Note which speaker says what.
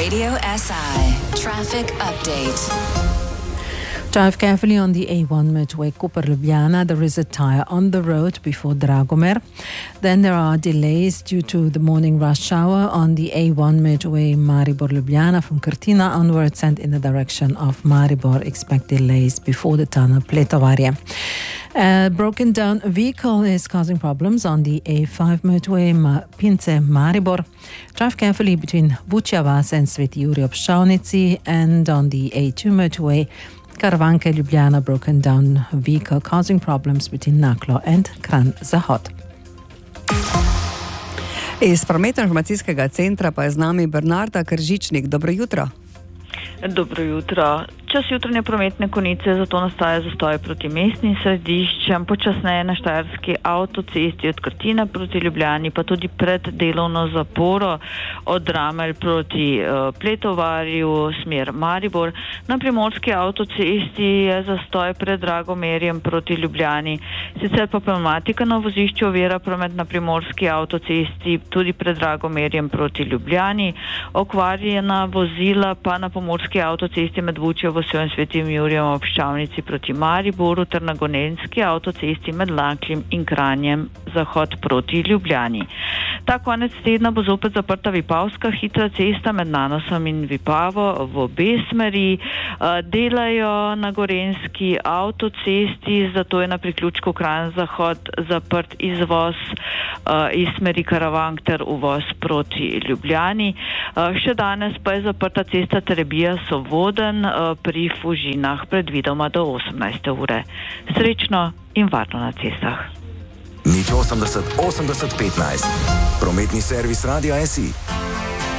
Speaker 1: Radio SI Traffic Update.
Speaker 2: Drive carefully on the A1 motorway Koper-Ljubljana. There is a tyre on the road before Dragomer. Then there are delays due to the morning rush hour on the A1 motorway Maribor-Ljubljana from Krtina onwards and in the direction of Maribor. Expect delays before the tunnel Pletovarje. A broken down vehicle is causing problems on the A5 motorway Pince-Maribor. Drive carefully between Vučja vas and Sveti Jurij ob Ščavnici, and on the A2 motorway Karavanke-Ljubljana, broken down vehicle causing problems between Naklo and Kranj-Zahod.
Speaker 3: Iz prometno-informacijskega centra pa je z nami Bernarda Kržičnik. Dobro jutro.
Speaker 4: Dobro jutro. Čas jutranje prometne konice, zato nastaja zastoj proti mestnim središčem, počasneje na Štajerski avtocesti od Krtine proti Ljubljani, pa tudi pred delovno zaporo od Dramelj proti Pletovarju, smer Maribor. Na Primorski avtocesti je zastoj pred Dragomerjem proti Ljubljani. Sicer pa pneumatika na vozišču ovira promet na Primorski avtocesti tudi pred Dragomerjem proti Ljubljani. Okvarjena vozila pa na Pomurski avtocesti med Vučjo vasjo in Svetim Jurijem ob Ščavnici proti Mariboru ter na Gorenjski avtocesti med Lakljem in Kranjem zahod proti Ljubljani. Ta konec tedna bo zopet zaprta Vipavska hitra cesta med Nanosom in Vipavo v obe smeri. Delajo na Gorenjski avtocesti, zato je na priključku Kranj-Zahod zaprt izvoz iz smeri Karavank ter uvoz proti Ljubljani. Še danes pa je zaprta cesta Trebija-Sovoden pri Fužinah predvidoma do 18. ure. Srečno in varno na cestah.
Speaker 5: Nič 80 80 15. Prometni servis Radia SI.